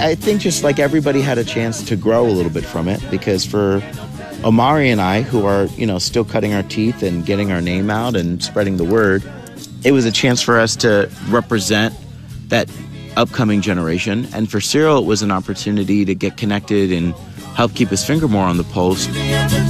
I think just like everybody had a chance to grow a little bit from it, because for Omari and I, who are, still cutting our teeth and getting our name out and spreading the word, it was a chance for us to represent that upcoming generation. And for Cyril, it was an opportunity to get connected and help keep his finger more on the pulse.